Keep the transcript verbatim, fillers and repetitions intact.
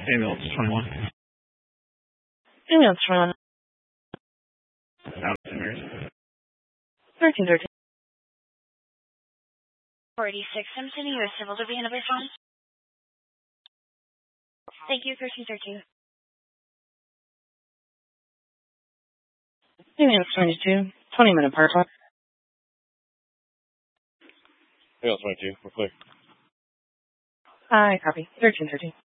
Ambulance twenty-one. Ambulance twenty-one. Out of emergency. thirteen thirteen. forty-six Simpson, U S Civil Division of Response. Thank you, thirteen thirteen. Ambulance twenty-two. twenty minute park walk. Ambulance twenty-two, we're clear. Hi, copy. thirteen thirteen.